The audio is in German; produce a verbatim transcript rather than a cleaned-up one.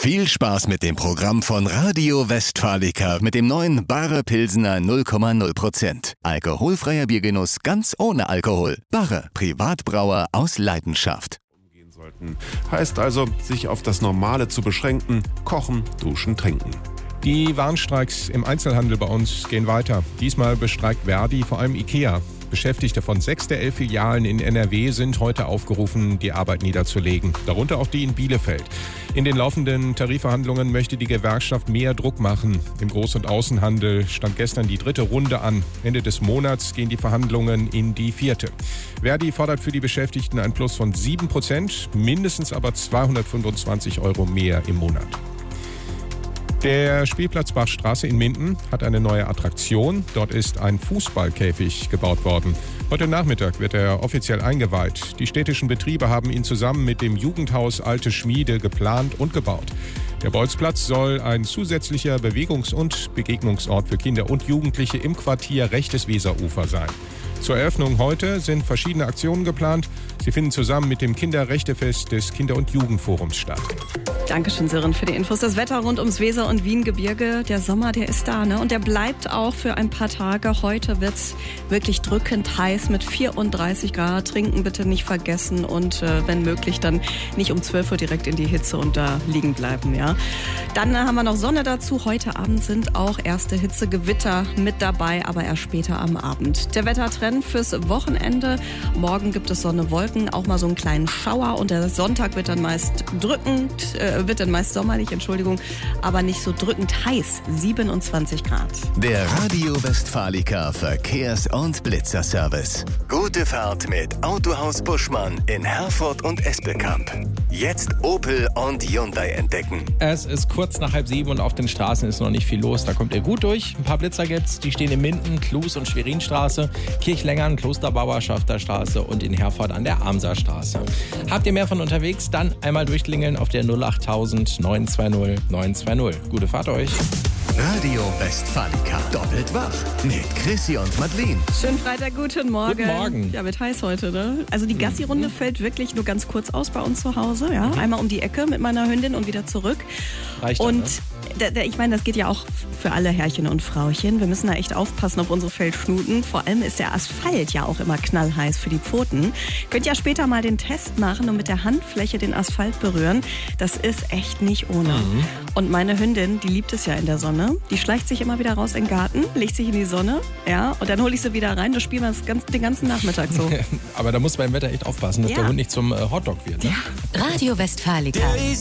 Viel Spaß mit dem Programm von Radio Westfalica mit dem neuen Barre Pilsener null Komma null Prozent. Alkoholfreier Biergenuss ganz ohne Alkohol. Barre, Privatbrauer aus Leidenschaft. Sollten. Heißt also, sich auf das Normale zu beschränken: Kochen, Duschen, Trinken. Die Warnstreiks im Einzelhandel bei uns gehen weiter. Diesmal bestreikt Verdi vor allem IKEA. Beschäftigte von sechs der elf Filialen in N R W sind heute aufgerufen, die Arbeit niederzulegen. Darunter auch die in Bielefeld. In den laufenden Tarifverhandlungen möchte die Gewerkschaft mehr Druck machen. Im Groß- und Außenhandel stand gestern die dritte Runde an. Ende des Monats gehen die Verhandlungen in die vierte. Verdi fordert für die Beschäftigten ein Plus von sieben Prozent, mindestens aber zweihundertfünfundzwanzig Euro mehr im Monat. Der Spielplatz Bachstraße in Minden hat eine neue Attraktion. Dort ist ein Fußballkäfig gebaut worden. Heute Nachmittag wird er offiziell eingeweiht. Die städtischen Betriebe haben ihn zusammen mit dem Jugendhaus Alte Schmiede geplant und gebaut. Der Bolzplatz soll ein zusätzlicher Bewegungs- und Begegnungsort für Kinder und Jugendliche im Quartier rechtes Weserufer sein. Zur Eröffnung heute sind verschiedene Aktionen geplant. Sie finden zusammen mit dem Kinderrechtefest des Kinder- und Jugendforums statt. Dankeschön, Sören, für die Infos. Das Wetter rund ums Weser- und Wiengebirge, der Sommer, der ist da, ne? Und der bleibt auch für ein paar Tage. Heute wird's wirklich drückend heiß mit vierunddreißig Grad. Trinken bitte nicht vergessen und äh, wenn möglich dann nicht um zwölf Uhr direkt in die Hitze und da liegen bleiben, ja. Dann äh, haben wir noch Sonne dazu. Heute Abend sind auch erste Hitzegewitter mit dabei, aber erst später am Abend. Der Wettertrend fürs Wochenende: Morgen gibt es Sonne, Wolken, auch mal so einen kleinen Schauer und der Sonntag wird dann meist drückend, äh, wird dann meist sommerlich, Entschuldigung, aber nicht so drückend heiß, siebenundzwanzig Grad. Der Radio Westfalica Verkehrs- und Blitzerservice. Gute Fahrt mit Autohaus Buschmann in Herford und Espelkamp. Jetzt Opel und Hyundai entdecken. Es ist kurz nach halb sieben und auf den Straßen ist noch nicht viel los. Da kommt ihr gut durch. Ein paar Blitzer gibt's. Die stehen in Minden, Klus und Schwerinstraße, Kirchlengern, Klosterbauer, Schafterstraße und in Herford an der Amserstraße. Habt ihr mehr von unterwegs? Dann einmal durchklingeln auf der null acht tausend neun zwei null neun zwei null. Gute Fahrt euch. Radio Westfalica. Doppelt wach mit Chrissy und Madeleine. Schönen Freitag, guten Morgen. Guten Morgen. Ja, wird heiß heute, ne? Also die Gassi-Runde fällt wirklich nur ganz kurz aus bei uns zu Hause. Ja? Einmal um die Ecke mit meiner Hündin und wieder zurück. Reicht dann, und ne? da, da, ich meine, das geht ja auch für alle Herrchen und Frauchen. Wir müssen da echt aufpassen auf unsere Feldschnuten. Vor allem ist der Asphalt ja auch immer knallheiß für die Pfoten. Könnt ja später mal den Test machen und mit der Handfläche den Asphalt berühren. Das ist echt nicht ohne. Mhm. Und meine Hündin, die liebt es ja in der Sonne. Die schleicht sich immer wieder raus in den Garten, legt sich in die Sonne, ja, und dann hole ich sie wieder rein. Das spielen wir das ganz, den ganzen Nachmittag so. Aber da muss man im Wetter echt aufpassen, dass Ja. der Hund nicht zum äh, Hotdog wird. Ne? Ja. Radio Westfalica.